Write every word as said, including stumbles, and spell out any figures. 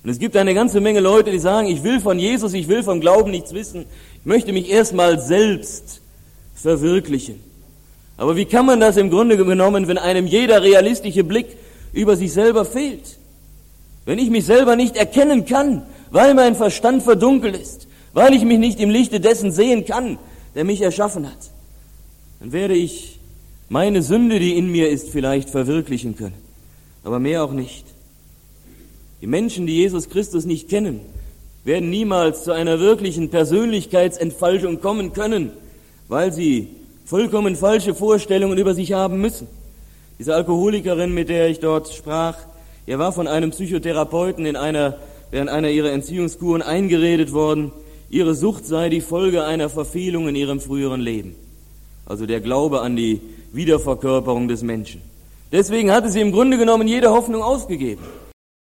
Und es gibt eine ganze Menge Leute, die sagen, ich will von Jesus, ich will vom Glauben nichts wissen, ich möchte mich erstmal selbst verwirklichen. Aber wie kann man das im Grunde genommen, wenn einem jeder realistische Blick über sich selber fehlt? Wenn ich mich selber nicht erkennen kann, weil mein Verstand verdunkelt ist, weil ich mich nicht im Lichte dessen sehen kann, der mich erschaffen hat, dann werde ich meine Sünde, die in mir ist, vielleicht verwirklichen können, aber mehr auch nicht. Die Menschen, die Jesus Christus nicht kennen, werden niemals zu einer wirklichen Persönlichkeitsentfaltung kommen können, weil sie vollkommen falsche Vorstellungen über sich haben müssen. Diese Alkoholikerin, mit der ich dort sprach, ihr war von einem Psychotherapeuten in einer, während einer ihrer Entziehungskuren eingeredet worden, ihre Sucht sei die Folge einer Verfehlung in ihrem früheren Leben. Also der Glaube an die Wiederverkörperung des Menschen. Deswegen hatte sie im Grunde genommen jede Hoffnung aufgegeben.